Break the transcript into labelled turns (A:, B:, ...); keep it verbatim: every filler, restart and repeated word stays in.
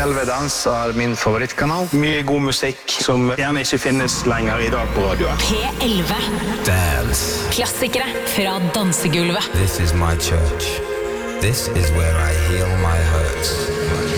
A: elleve Dans er min favorittkanal. Mye god musikk som gjerne ikke finnes lenger i dag på radioen.
B: P elleve.
C: Dance.
B: Klassikere fra dansegulvet.
C: This is my church. This is where I heal my hurts.